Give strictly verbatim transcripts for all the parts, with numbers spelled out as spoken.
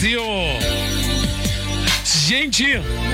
Gente,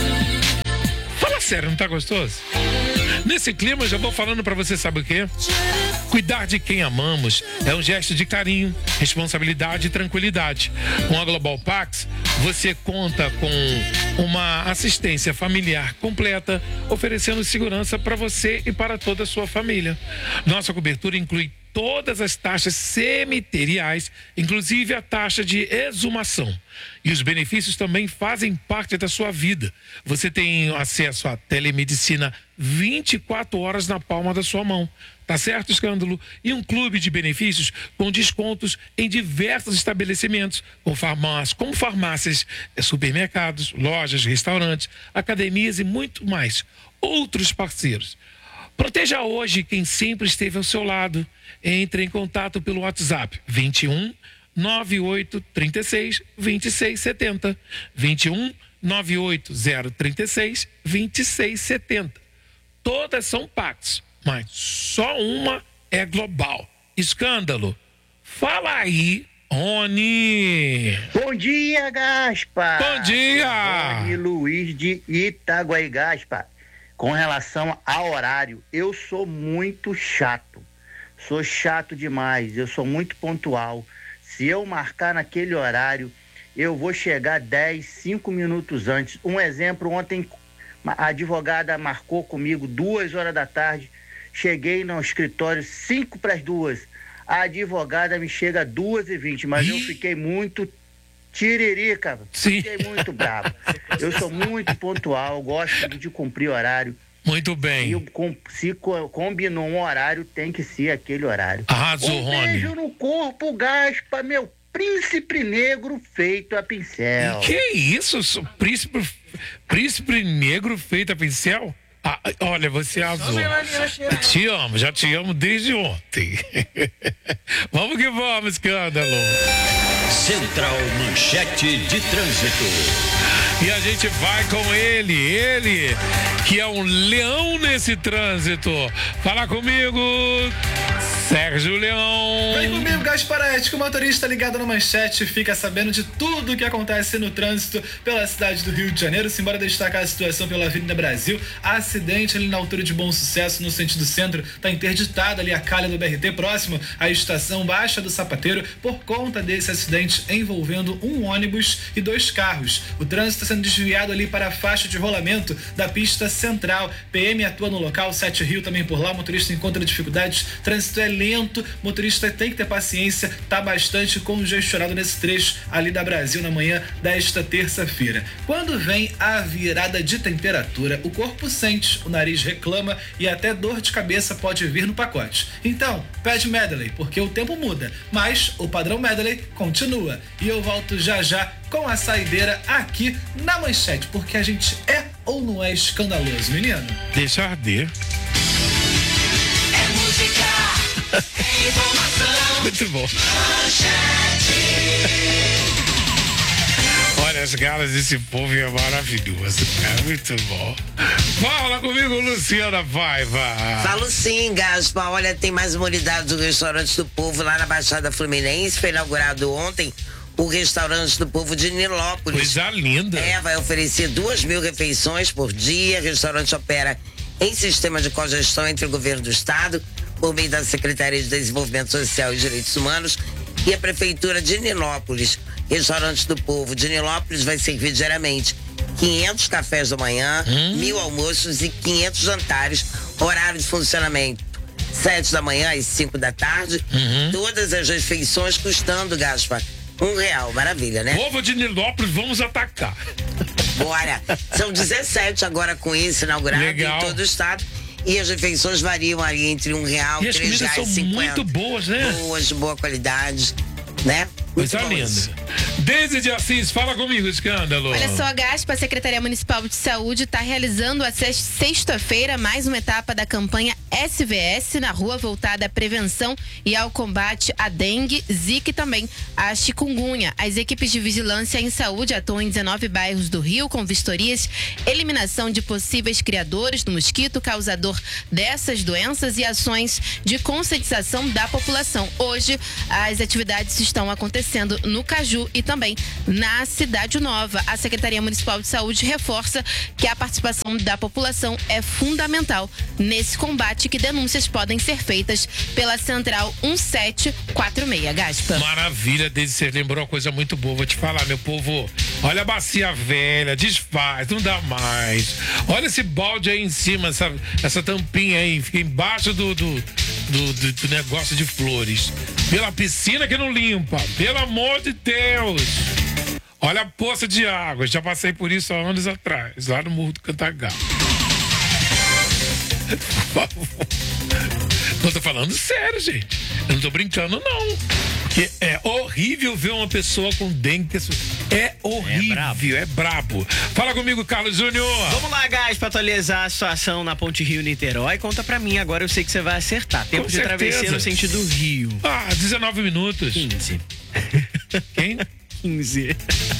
fala sério, não tá gostoso? Nesse clima, eu já vou falando pra você, sabe o quê? Cuidar de quem amamos é um gesto de carinho, responsabilidade e tranquilidade. Com a Global Pax, você conta com uma assistência familiar completa, oferecendo segurança para você e para toda a sua família. Nossa cobertura inclui todas as taxas cemiteriais, inclusive a taxa de exumação. E os benefícios também fazem parte da sua vida. Você tem acesso à telemedicina vinte e quatro horas na palma da sua mão. Tá certo, Escândalo? E um clube de benefícios com descontos em diversos estabelecimentos, com farmácias, como farmácias, supermercados, lojas, restaurantes, academias e muito mais. Outros parceiros. Proteja hoje quem sempre esteve ao seu lado. Entre em contato pelo WhatsApp vinte e um, nove oito três seis, vinte e seis setenta. vinte e um, nove oito zero três seis, vinte e seis setenta. Todas são Pax, mas só uma é global. Escândalo. Fala aí, Rony. Bom dia, Gaspa. Bom dia. Rony Luiz de Itaguaí, Gaspa. Com relação ao horário, eu sou muito chato. Sou chato demais, eu sou muito pontual. Se eu marcar naquele horário, eu vou chegar dez, cinco minutos antes. Um exemplo, ontem a advogada marcou comigo duas horas da tarde. Cheguei no escritório cinco para as duas. A advogada me chega às duas e vinte, mas eu fiquei muito tiririca. Sim. Fiquei muito bravo. Eu sou muito pontual, gosto de cumprir horário. Muito bem. E se combinou um horário, tem que ser aquele horário. Arrasou, um Rony. beijo no corpo, Gaspa, meu príncipe negro feito a pincel. Que isso? Príncipe, príncipe negro feito a pincel? Ah, olha, você azul. Te amo, já te amo desde ontem. Vamos que vamos, Escândalo. Central Manchete de Trânsito. E a gente vai com ele, ele que é um leão nesse trânsito. Fala comigo, Sérgio Leão. Vem comigo, Gasparetti, que o motorista ligado na Manchete fica sabendo de tudo o que acontece no trânsito pela cidade do Rio de Janeiro. Simbora destacar a situação pela Avenida Brasil. Acidente ali na altura de Bom Sucesso, no sentido centro. Está interditada ali a calha do B R T, próximo à estação Baixa do Sapateiro, por conta desse acidente envolvendo um ônibus e dois carros. O trânsito sendo desviado ali para a faixa de rolamento da pista central. P M atua no local, Sete Rio também por lá. O motorista encontra dificuldades, trânsito é lento, motorista tem que ter paciência, tá bastante congestionado nesse trecho ali da Brasil na manhã desta terça-feira. Quando vem a virada de temperatura, o corpo sente, o nariz reclama e até dor de cabeça pode vir no pacote. Então, pede Medley, porque o tempo muda, mas o padrão Medley continua. E eu volto já já com a saideira aqui na Manchete, porque a gente é ou não é escandaloso, menino? Deixa arder. É música, é informação. Muito bom. Manchete. Olha, as galas desse povo é maravilhoso, cara. Muito bom. Fala comigo, Luciana Paiva. Falo sim, Gaspa. Olha, tem mais uma unidade do Restaurante do Povo lá na Baixada Fluminense. Foi inaugurado ontem o Restaurante do Povo de Nilópolis. Coisa linda. É, vai oferecer duas mil refeições por dia. O restaurante opera em sistema de cogestão entre o governo do estado, por meio da Secretaria de Desenvolvimento Social e Direitos Humanos e a Prefeitura de Nilópolis. Restaurante do Povo de Nilópolis vai servir diariamente quinhentos cafés da manhã, hum. mil almoços e quinhentos jantares. Horário de funcionamento sete da manhã às cinco da tarde. Uhum. Todas as refeições custando, Gaspa, um real. Maravilha, né? Povo de Nilópolis, vamos atacar. Bora. São dezessete agora com isso inaugurado. Legal. Em todo o estado. E as refeições variam ali entre um real e três reais e cinquenta. São muito boas, né? Boas, de boa qualidade, né? Coisa linda. Deise de Assis, fala comigo, Escândalo. Olha só, Gaspa, a Secretaria Municipal de Saúde está realizando a sexta-feira mais uma etapa da campanha S V S na rua, voltada à prevenção e ao combate à dengue, zika e também à chikungunya. As equipes de vigilância em saúde atuam em dezenove bairros do Rio com vistorias, eliminação de possíveis criadores do mosquito causador dessas doenças e ações de conscientização da população. Hoje, as atividades estão acontecendo no Caju e também também na Cidade Nova. A Secretaria Municipal de Saúde reforça que a participação da população é fundamental nesse combate, que denúncias podem ser feitas pela Central um sete quatro seis, Gaspa. Maravilha, desde você lembrou uma coisa muito boa. Vou te falar, meu povo. Olha a bacia velha, desfaz, não dá mais. Olha esse balde aí em cima, essa, essa tampinha aí, fica embaixo do, do, do, do, do negócio de flores. Pela piscina que não limpa, pelo amor de Deus. Olha a poça de água, já passei por isso há anos atrás, lá no Morro do Cantagal. Por favor. Não tô falando sério, gente. Eu não tô brincando, não. Porque é horrível ver uma pessoa com dengue. É horrível, é brabo. É brabo. Fala comigo, Carlos Júnior. Vamos lá, guys, pra atualizar a situação na Ponte Rio-Niterói. Conta pra mim, agora eu sei que você vai acertar. Tempo Com de certeza. travessia no sentido Rio. Ah, dezenove minutos. quinze. Quem? quinze.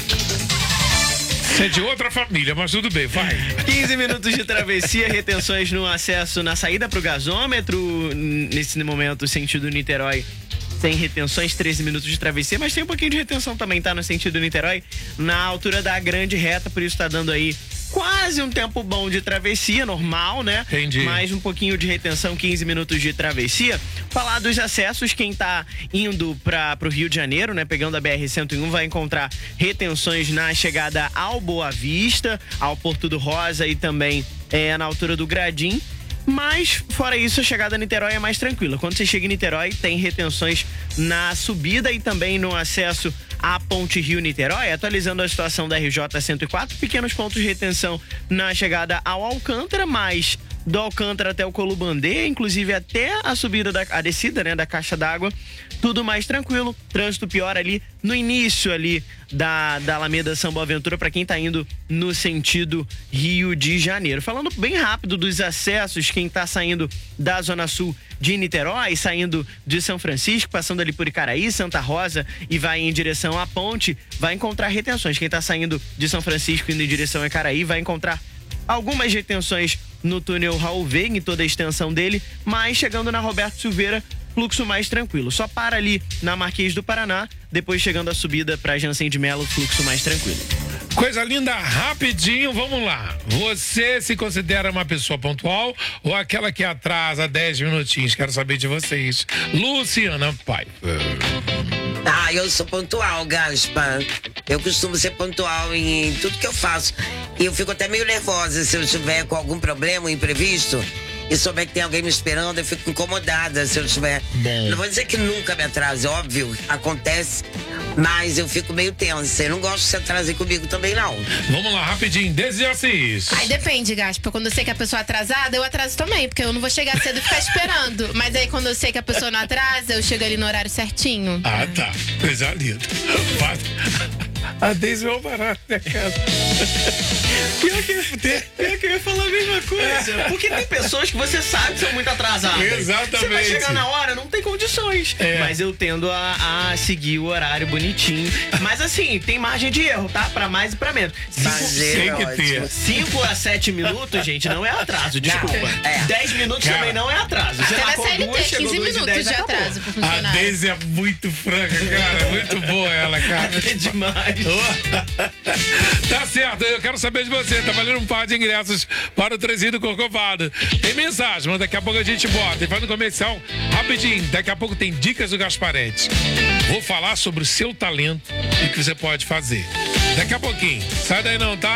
Você é de outra família, mas tudo bem, vai. quinze minutos de travessia, retenções no acesso na saída pro gasômetro. Nesse momento, sentido Niterói, tem retenções, treze minutos de travessia, mas tem um pouquinho de retenção também, tá? No sentido Niterói, na altura da grande reta, por isso tá dando aí quase um tempo bom de travessia, normal, né? Entendi. Mais um pouquinho de retenção, quinze minutos de travessia. Falar dos acessos, quem tá indo para pro Rio de Janeiro, né? Pegando a B R cento e um, vai encontrar retenções na chegada ao Boa Vista, ao Porto do Rosa e também é, na altura do Gradim. Mas, fora isso, a chegada a Niterói é mais tranquila. Quando você chega em Niterói, tem retenções na subida e também no acesso à Ponte Rio-Niterói. Atualizando a situação da R J cento e quatro, pequenos pontos de retenção na chegada ao Alcântara, mas do Alcântara até o Colubandê, inclusive até a subida, da, a descida, né, da caixa d'água, tudo mais tranquilo. Trânsito pior ali no início ali da, da Alameda São Boaventura para quem tá indo no sentido Rio de Janeiro. Falando bem rápido dos acessos, quem tá saindo da Zona Sul de Niterói, saindo de São Francisco, passando ali por Icaraí, Santa Rosa e vai em direção à ponte, vai encontrar retenções. Quem tá saindo de São Francisco indo em direção a Icaraí vai encontrar algumas retenções no túnel Raul Veiga, em toda a extensão dele, mas chegando na Roberto Silveira, fluxo mais tranquilo. Só para ali na Marquês do Paraná, depois chegando a subida para Jansen de Melo, fluxo mais tranquilo. Coisa linda, rapidinho, vamos lá. Você se considera uma pessoa pontual ou aquela que atrasa dez minutinhos? Quero saber de vocês. Luciana Paiva. Ah, eu sou pontual, Gaspa. Eu costumo ser pontual em tudo que eu faço. E eu fico até meio nervosa se eu estiver com algum problema, um imprevisto, e souber que tem alguém me esperando, eu fico incomodada se eu estiver. Bom. Não vou dizer que nunca me atrase, óbvio, acontece, mas eu fico meio tensa. Eu não gosto de se atrasar comigo também, não. Vamos lá, rapidinho, desde Assis. Aí depende, Gaspa. Quando eu sei que a pessoa é atrasada, eu atraso também, porque eu não vou chegar cedo e ficar esperando. Mas aí quando eu sei que a pessoa não atrasa, eu chego ali no horário certinho. Ah, tá. Coisa linda. A Deise é um barato, né, cara? Pior que, pior que eu ia falar a mesma coisa. Porque tem pessoas que você sabe que são muito atrasadas. Exatamente. Você vai chegar na hora, não tem condições. É. Mas eu tendo a, a seguir o horário bonitinho. Mas assim, tem margem de erro, tá? Pra mais e pra menos. Exagero, Tem que ter. cinco a sete minutos, gente, não é atraso, desculpa. É. dez minutos Cara. também não é atraso. Você Até na marcou C L duas, T, chegou quinze duas e minutos dez, de acabou. atraso pro A funcionário. Deise é muito franca, cara. Muito boa ela, cara. É demais. Tá certo, eu quero saber de você. Tá valendo um par de ingressos para o Trezinho do Corcovado. Tem mensagem, mas daqui a pouco a gente bota. E faz no comercial rapidinho. Daqui a pouco tem dicas do Gasparete. Vou falar sobre o seu talento e o que você pode fazer. Daqui a pouquinho. Sai daí não, tá?